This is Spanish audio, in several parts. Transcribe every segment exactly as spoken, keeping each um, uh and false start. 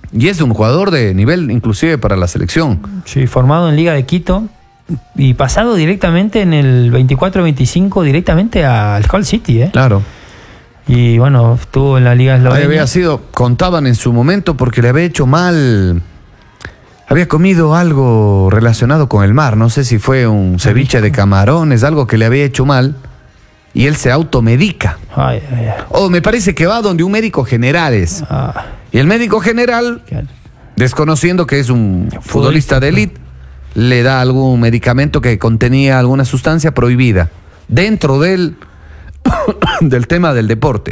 Y es un jugador de nivel inclusive para la selección. Sí, formado en Liga de Quito y pasado directamente en el veinticuatro veinticinco directamente al Hull City, ¿eh? Claro. Y bueno, estuvo en la Liga Eslovenia. Había sido, contaban en su momento porque le había hecho mal, había comido algo relacionado con el mar, no sé si fue un ceviche de camarones, algo que le había hecho mal, y él se automedica. Ay, ay, ay. O me parece que va donde un médico general es. Ah, Y el médico general, claro. desconociendo que es un futbolista de élite, le da algún medicamento que contenía alguna sustancia prohibida dentro del, del tema del deporte.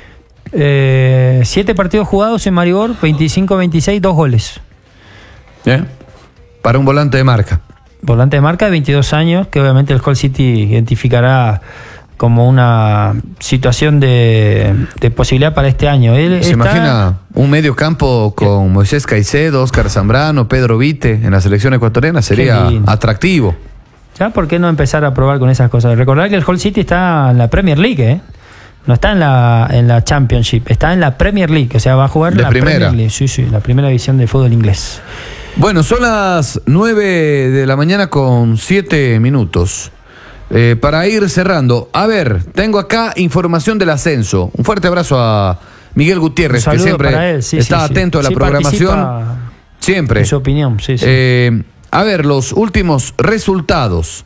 Eh, siete partidos jugados en Maribor, veinticinco veintiséis, dos goles. ¿Eh? Para un volante de marca. Volante de marca de veintidós años, que obviamente el Hull City identificará como una situación de, de posibilidad para este año. Él ¿Se está... imagina un medio campo con Moisés Caicedo, Óscar Zambrano, Pedro Vite en la selección ecuatoriana? Sería atractivo. ¿Ya por qué no empezar a probar con esas cosas? Recordar que el Hull City está en la Premier League, ¿eh? No está en la, en la Championship, está en la Premier League, o sea, va a jugar de la primera. Premier League. Sí, sí, la primera división del fútbol inglés. Bueno, son las nueve de la mañana con siete minutos. Eh, para ir cerrando, a ver, tengo acá información del ascenso. Un fuerte abrazo a Miguel Gutiérrez, que siempre él, sí, está sí, atento sí. a la Sí, programación. Siempre. En su opinión, sí, sí. Eh, a ver, los últimos resultados.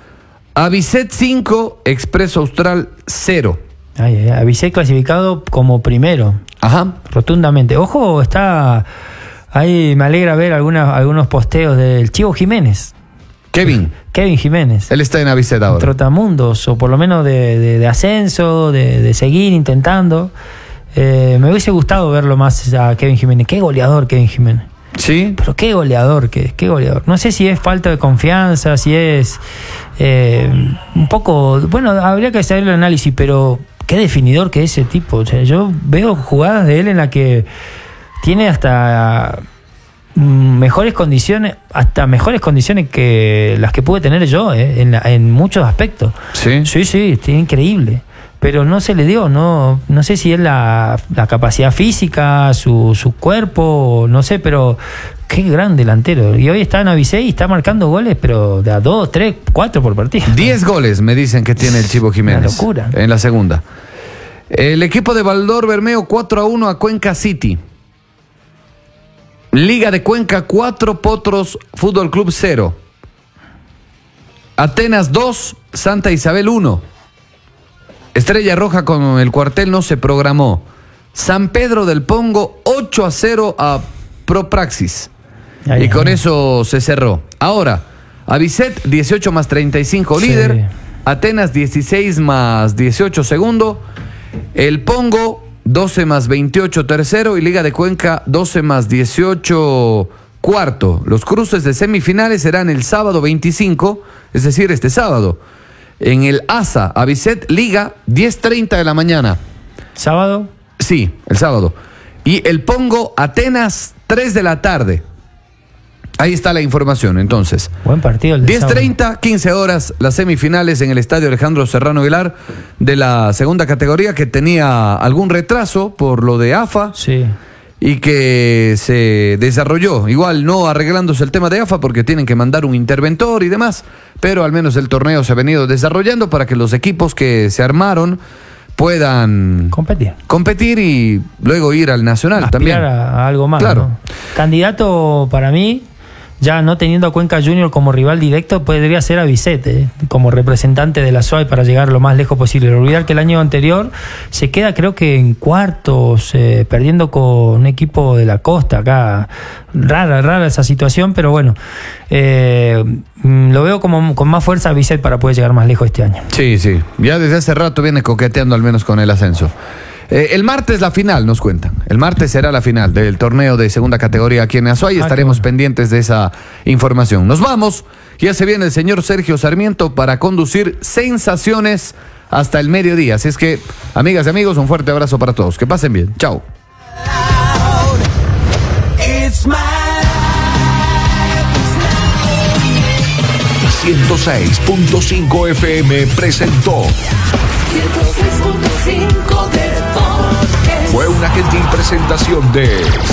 Avicet cinco, Expreso Austral cero. Ay, ay, avisé clasificado como primero. Ajá. Rotundamente. Ojo, está... Ahí me alegra ver algunas, algunos posteos del Chivo Jiménez. Kevin. Kevin Jiménez. Él está en Avicet ahora. Trotamundos, o por lo menos de, de, de ascenso, de, de seguir intentando. Eh, me hubiese gustado verlo más a Kevin Jiménez. Qué goleador Kevin Jiménez. Sí. Pero qué goleador, qué, qué goleador. No sé si es falta de confianza, si es eh, un poco... Bueno, habría que hacer el análisis, pero qué definidor que es ese tipo. O sea, yo veo jugadas de él en las que tiene hasta mejores condiciones, hasta mejores condiciones que las que pude tener yo, eh, en, en muchos aspectos. Sí. Sí, sí, es increíble. Pero no se le dio, no, no sé si es la, la capacidad física, su, su cuerpo, no sé, pero qué gran delantero. Y hoy está en Avicet y está marcando goles, pero de a dos, tres, cuatro por partido. Diez goles me dicen que tiene el Chivo Jiménez. Una locura. En la segunda. El equipo de Baldor Bermeo cuatro a uno a Cuenca City. Liga de Cuenca cuatro, Potros Fútbol Club cero. Atenas dos, Santa Isabel uno. Estrella Roja con el cuartel no se programó. San Pedro del Pongo ocho a cero a Propraxis. Ay, y con ay. eso se cerró. Ahora, Avicet dieciocho más treinta y cinco sí. líder. Atenas dieciséis más dieciocho segundo. El Pongo doce más veintiocho tercero y Liga de Cuenca doce más dieciocho cuarto. Los cruces de semifinales serán el sábado veinticinco, es decir, este sábado. En el A S A, Avicet Liga, diez treinta de la mañana. ¿Sábado? Sí, el sábado. Y el Pongo Atenas, tres de la tarde. Ahí está la información, entonces. Buen partido el de diez treinta, quince horas, las semifinales en el estadio Alejandro Serrano Aguilar de la segunda categoría, que tenía algún retraso por lo de A F A. Sí. Y que se desarrolló, igual no arreglándose el tema de A F A porque tienen que mandar un interventor y demás, pero al menos el torneo se ha venido desarrollando para que los equipos que se armaron puedan competir, competir y luego ir al Nacional. Aspirar también. A, a algo más. Claro. ¿No? Candidato para mí, ya no teniendo a Cuenca Junior como rival directo, podría ser Avicet, eh, como representante de la S O A I para llegar lo más lejos posible. Olvidar que el año anterior se queda, creo que en cuartos, eh, perdiendo con un equipo de la costa acá. Rara, rara esa situación, pero bueno, eh, lo veo como con más fuerza Avicet para poder llegar más lejos este año. Sí, sí, ya desde hace rato viene coqueteando al menos con el ascenso. Eh, el martes la final, nos cuentan. El martes será la final del torneo de segunda categoría aquí en Azuay. Ah, Estaremos bueno. pendientes de esa información. Nos vamos. Ya se viene el señor Sergio Sarmiento para conducir Sensaciones hasta el mediodía. Así es que, amigas y amigos, un fuerte abrazo para todos. Que pasen bien. Chao. ciento seis punto cinco F M presentó ciento seis punto cinco Deportes. Fue una gentil presentación de